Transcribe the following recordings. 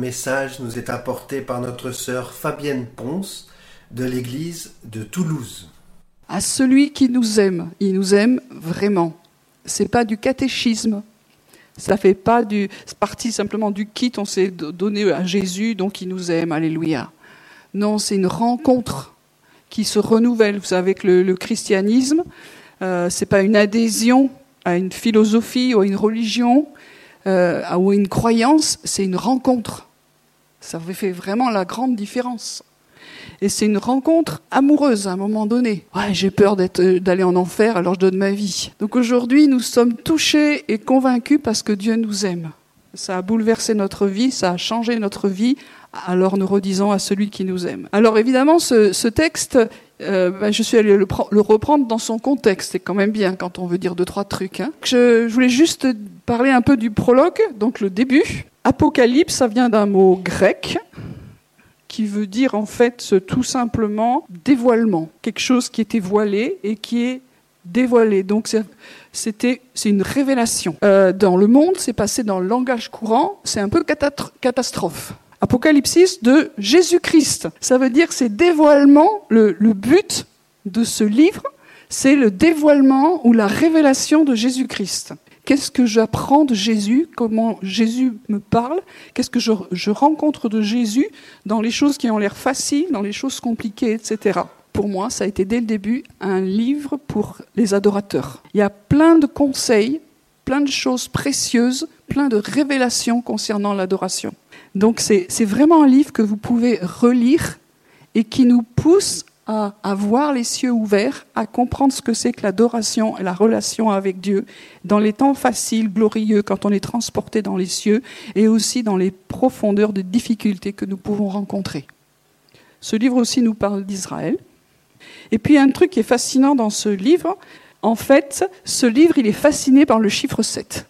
message nous est apporté par notre sœur Fabienne Ponce de l'église de Toulouse. À celui qui nous aime, il nous aime vraiment. C'est pas du catéchisme. Ça fait pas partie simplement du kit, on s'est donné à Jésus, donc il nous aime, alléluia. Non, c'est une rencontre qui se renouvelle. Vous savez que le christianisme, c'est pas une adhésion à une philosophie ou à une religion ou à une croyance, c'est une rencontre. Ça fait vraiment la grande différence. Et c'est une rencontre amoureuse à un moment donné. Ouais, j'ai peur d'aller en enfer, alors je donne ma vie. Donc aujourd'hui, nous sommes touchés et convaincus parce que Dieu nous aime. Ça a bouleversé notre vie, ça a changé notre vie, alors nous redisons à celui qui nous aime. Alors évidemment, ce texte, je suis allée le reprendre dans son contexte. C'est quand même bien quand on veut dire 2-3 trucs. Hein. Je voulais juste parler un peu du prologue, donc le début. Apocalypse, ça vient d'un mot grec qui veut dire en fait tout simplement dévoilement. Quelque chose qui était voilé et qui est dévoilé. Donc c'est une révélation. Dans le monde, c'est passé dans le langage courant, c'est un peu catastrophe. Apocalypsis de Jésus-Christ. Ça veut dire que c'est dévoilement, le but de ce livre, c'est le dévoilement ou la révélation de Jésus-Christ. Qu'est-ce que j'apprends de Jésus? Comment Jésus me parle? Qu'est-ce que je rencontre de Jésus dans les choses qui ont l'air faciles, dans les choses compliquées, etc. Pour moi, ça a été dès le début un livre pour les adorateurs. Il y a plein de conseils, plein de choses précieuses, plein de révélations concernant l'adoration. Donc c'est vraiment un livre que vous pouvez relire et qui nous pousse à voir les cieux ouverts, à comprendre ce que c'est que l'adoration et la relation avec Dieu dans les temps faciles, glorieux, quand on est transporté dans les cieux, et aussi dans les profondeurs de difficultés que nous pouvons rencontrer. Ce livre aussi nous parle d'Israël. Et puis un truc qui est fascinant dans ce livre, en fait, ce livre, il est fasciné par le chiffre 7.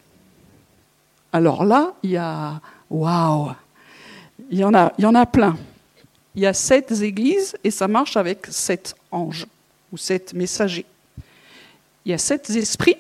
Alors là, il y a... Waouh! Il y en a plein. Il y a 7 églises et ça marche avec 7 anges ou 7 messagers. Il y a 7 esprits,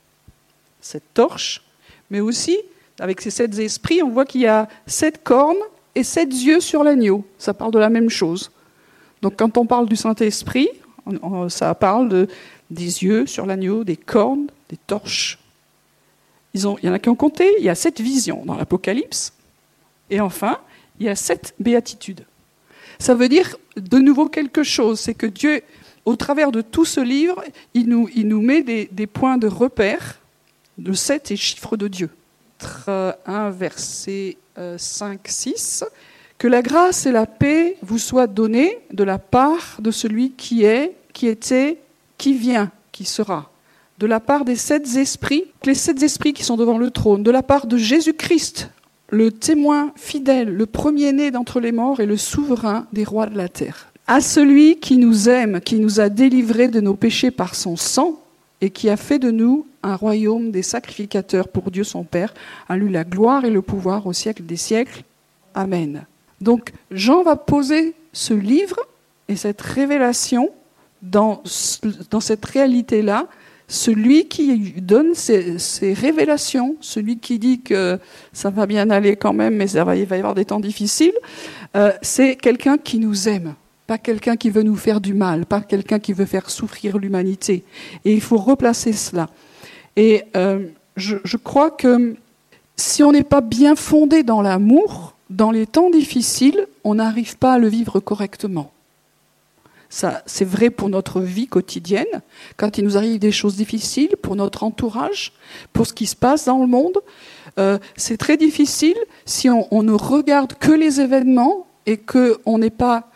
7 torches, mais aussi, avec ces 7 esprits, on voit qu'il y a 7 cornes et 7 yeux sur l'agneau. Ça parle de la même chose. Donc quand on parle du Saint-Esprit, ça parle des yeux sur l'agneau, des cornes, des torches. Il y en a qui ont compté, il y a 7 visions dans l'Apocalypse. Et enfin, il y a 7 béatitudes. Ça veut dire de nouveau quelque chose, c'est que Dieu, au travers de tout ce livre, il nous met des points de repère, de 7 et chiffres de Dieu. 1, verset 5, 6. Que la grâce et la paix vous soient données de la part de celui qui est, qui était, qui vient, qui sera. De la part des 7 esprits, les 7 esprits qui sont devant le trône, de la part de Jésus-Christ, le témoin fidèle, le premier-né d'entre les morts et le souverain des rois de la terre. À celui qui nous aime, qui nous a délivrés de nos péchés par son sang et qui a fait de nous un royaume des sacrificateurs pour Dieu son Père, à lui la gloire et le pouvoir au siècle des siècles. Amen. Donc Jean va poser ce livre et cette révélation dans cette réalité-là. Celui qui donne ces révélations, celui qui dit que ça va bien aller quand même, mais il va y avoir des temps difficiles, c'est quelqu'un qui nous aime, pas quelqu'un qui veut nous faire du mal, pas quelqu'un qui veut faire souffrir l'humanité. Et il faut replacer cela. Et je crois que si on n'est pas bien fondé dans l'amour, dans les temps difficiles, on n'arrive pas à le vivre correctement. Ça, c'est vrai pour notre vie quotidienne, quand il nous arrive des choses difficiles, pour notre entourage, pour ce qui se passe dans le monde. C'est très difficile si on ne regarde que les événements et qu'on n'est pas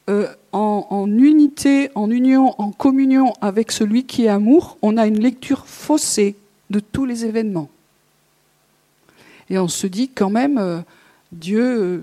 en unité, en union, en communion avec celui qui est amour. On a une lecture faussée de tous les événements. Et on se dit quand même, Dieu...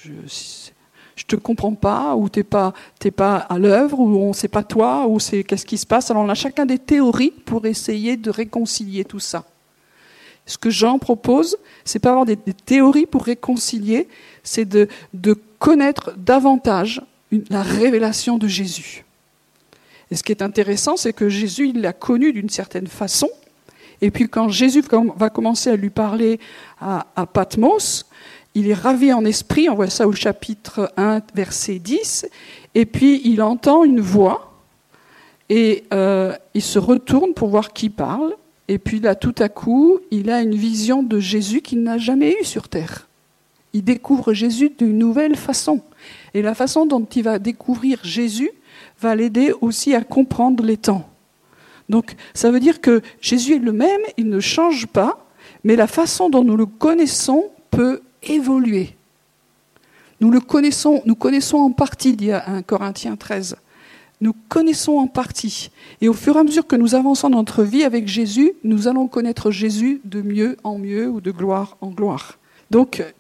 je te comprends pas, ou t'es pas à l'œuvre, ou on sait pas toi, ou c'est qu'est-ce qui se passe. Alors on a chacun des théories pour essayer de réconcilier tout ça. Ce que Jean propose, c'est pas avoir des théories pour réconcilier, c'est de connaître davantage la révélation de Jésus. Et ce qui est intéressant, c'est que Jésus, il l'a connu d'une certaine façon, et puis quand Jésus va commencer à lui parler à Patmos, il est ravi en esprit, on voit ça au chapitre 1, verset 10, et puis il entend une voix, et il se retourne pour voir qui parle, et puis là, tout à coup, il a une vision de Jésus qu'il n'a jamais eue sur terre. Il découvre Jésus d'une nouvelle façon. Et la façon dont il va découvrir Jésus va l'aider aussi à comprendre les temps. Donc, ça veut dire que Jésus est le même, il ne change pas, mais la façon dont nous le connaissons peut évoluer. Nous connaissons en partie, dit 1 Corinthiens 13. Nous connaissons en partie. Et au fur et à mesure que nous avançons dans notre vie avec Jésus, nous allons connaître Jésus de mieux en mieux ou de gloire en gloire. Donc,